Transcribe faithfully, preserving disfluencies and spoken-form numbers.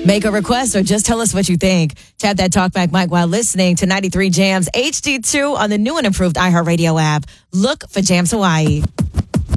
Make a request or just tell us what you think. Tap that talkback mic while listening to ninety-three Jams H D two on the new and improved iHeartRadio app. Look for Jams Hawaii.